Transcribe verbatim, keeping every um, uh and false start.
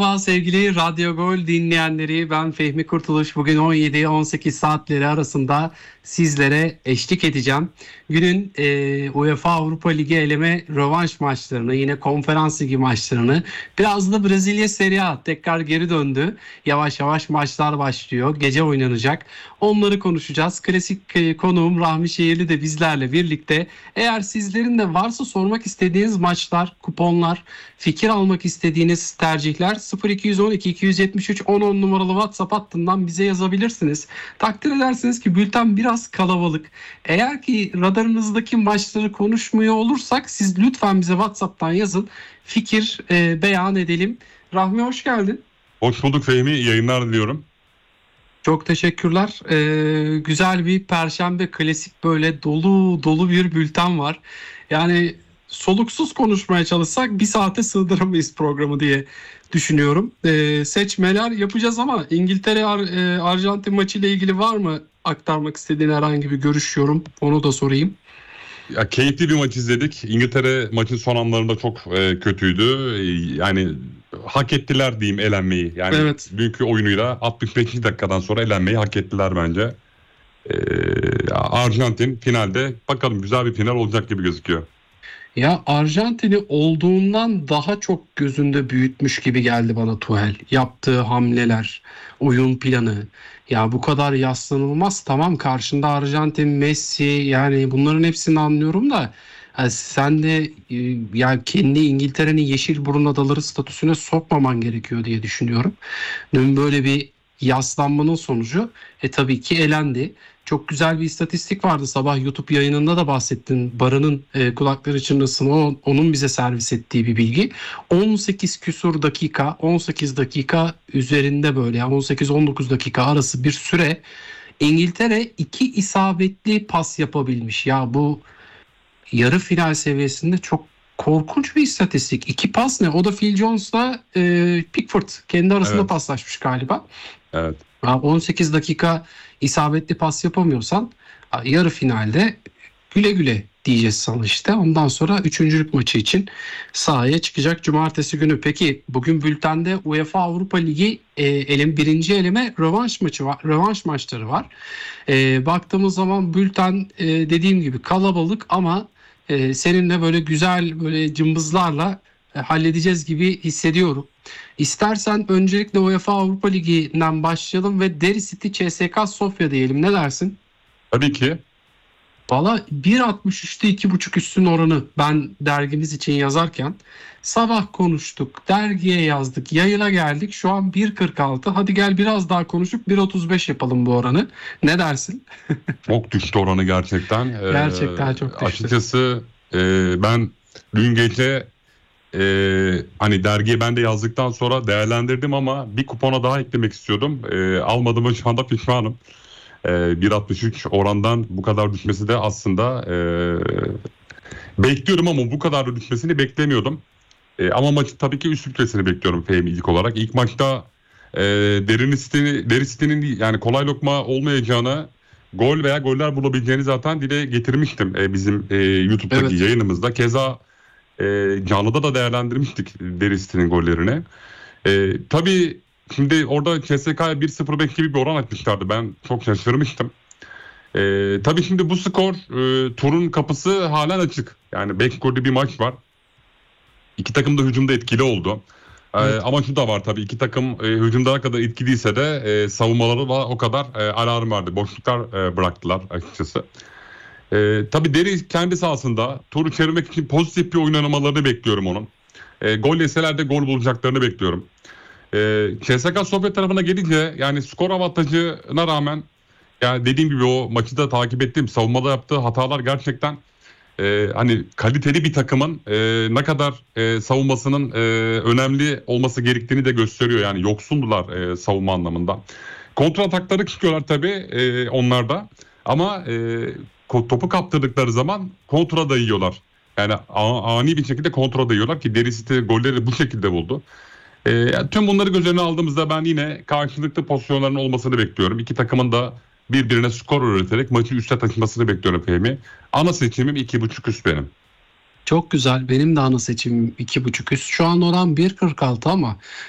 Merhaba sevgili Radyo Gol dinleyenleri, ben Fehmi Kurtuluş. Bugün on yedi on sekiz saatleri arasında sizlere eşlik edeceğim. Günün e, UEFA Avrupa Ligi eleme rövanş maçlarını, yine konferans ligi maçlarını, biraz da Brezilya Serie A tekrar geri döndü. Yavaş yavaş maçlar başlıyor, gece oynanacak. Onları konuşacağız. Klasik e, konuğum Rahmi Şehirli de bizlerle birlikte. Eğer sizlerin de varsa sormak istediğiniz maçlar, kuponlar, fikir almak istediğiniz tercihler, sıfır iki on iki iki yetmiş üç on on numaralı WhatsApp hattından bize yazabilirsiniz. Takdir edersiniz ki bülten biraz kalabalık. Eğer ki radarınızdaki maçları konuşmuyor olursak siz lütfen bize WhatsApp'tan yazın. Fikir e, beyan edelim. Rahmi, hoş geldin. Hoş bulduk Fehmi. İyi yayınlar diliyorum. Çok teşekkürler. Ee, güzel bir Perşembe, klasik böyle dolu dolu bir bülten var. Yani soluksuz konuşmaya çalışsak bir saate sığdıramayız programı diye düşünüyorum. Ee, seçmeler yapacağız ama İngiltere Ar- e, Arjantin maçı ile ilgili var mı aktarmak istediğin herhangi bir görüş, yorum? Onu da sorayım. Ya, keyifli bir maç izledik. İngiltere maçın son anlarında çok e, kötüydü. E, yani hak ettiler diyeyim elenmeyi. Yani Evet. dünkü oyunuyla altmış beşinci dakikadan sonra elenmeyi hak ettiler bence. E, Arjantin finalde, bakalım güzel bir final olacak gibi gözüküyor. Ya Arjantin'i olduğundan daha çok gözünde büyütmüş gibi geldi bana Tuchel. Yaptığı hamleler, oyun planı. Ya bu kadar yaslanılmaz. Tamam, karşında Arjantin, Messi, yani bunların hepsini anlıyorum da ha, sen de e, ya kendi İngiltere'nin Yeşilburun adaları statüsüne sokmaman gerekiyor diye düşünüyorum. Dün böyle bir yaslanmanın sonucu e tabii ki elendi. Çok güzel bir istatistik vardı, sabah YouTube yayınında da bahsettin. Baran'ın e, kulakları çınlasın, o, onun bize servis ettiği bir bilgi. on sekiz küsur dakika, on sekiz dakika üzerinde, böyle yani on sekiz on dokuz dakika arası bir süre İngiltere iki isabetli pas yapabilmiş. Ya bu yarı final seviyesinde çok korkunç bir istatistik. İki pas ne? O da Phil Jones'la e, Pickford kendi arasında Evet. paslaşmış galiba. Evet. on sekiz dakika isabetli pas yapamıyorsan yarı finalde güle güle diyeceğiz sana işte. Ondan sonra üçüncülük maçı için sahaya çıkacak cumartesi günü. Peki bugün bültende UEFA Avrupa Ligi e, elin birinci eleme rövanş maçı var, rövanş maçları var. E, baktığımız zaman bülten e, dediğim gibi kalabalık ama e, seninle böyle güzel, böyle cımbızlarla e, halledeceğiz gibi hissediyorum. İstersen öncelikle UEFA Avrupa Ligi'nden başlayalım ve Derry City C S K A Sofya diyelim. Ne dersin? Tabii ki. Valla bir altmış üçte iki buçuk üstün oranı ben dergimiz için yazarken sabah konuştuk, dergiye yazdık, yayına geldik. Şu an bir kırk altı. Hadi gel biraz daha konuşup bir otuz beş yapalım bu oranı. Ne dersin? Çok düştü oranı gerçekten. Ee, Gerçekten çok düştü. Açıkçası e, ben dün gece Ee, hani dergiye ben de yazdıktan sonra değerlendirdim ama bir kupona daha eklemek istiyordum. Ee, almadığıma şu anda pişmanım. Ee, bir altmış üç orandan bu kadar düşmesi de aslında e, bekliyorum ama bu kadar da düşmesini beklemiyordum. Ee, ama maçı tabii ki üst ütresini bekliyorum Fehmi ilk olarak. İlk maçta e, Derry City'nin Derry City'nin yani kolay lokma olmayacağını, gol veya goller bulabileceğini zaten dile getirmiştim e, bizim e, YouTube'daki Evet. yayınımızda. Keza e, canlıda da değerlendirmiştik Derry City'nin gollerini. E, tabii şimdi orada C S K'ya bir sıfır beş gibi bir oran atmışlardı. Ben çok şaşırmıştım. E, tabii şimdi bu skor, e, turun kapısı halen açık. Yani beş gollü bir maç var. İki takım da hücumda etkili oldu. E, Evet. ama şu da var tabii, iki takım e, hücumda ne kadar etkiliyse de e, savunmaları da o kadar e, alarm vardı. Boşluklar e, bıraktılar açıkçası. Ee, tabii Derry kendi sahasında turu çevirmek için pozitif bir oyun oynamalarını bekliyorum onun. Ee, gol yeseler de gol bulacaklarını bekliyorum. Ee, C S K A Sofya tarafına gelince yani skor avantajına rağmen, yani dediğim gibi o maçı da takip ettim. Savunmada yaptığı hatalar gerçekten e, hani kaliteli bir takımın e, ne kadar e, savunmasının e, önemli olması gerektiğini de gösteriyor. Yani yoksundular e, savunma anlamında. Kontra atakları çıkıyorlar tabii e, onlar da. Ama e, ko- topu kaptırdıkları zaman kontra da yiyorlar. Yani a- ani bir şekilde kontra da yiyorlar ki Derry City golleri bu şekilde buldu. E, yani tüm bunları göz önüne aldığımızda ben yine karşılıklı pozisyonların olmasını bekliyorum. İki takımın da birbirine skor üreterek maçı üste taşımasını bekliyorum Fehmi. Ana seçimim iki buçuk üst benim. Çok güzel. Benim de ana seçimim iki buçuk üst. Şu an oran bir kırk altı ama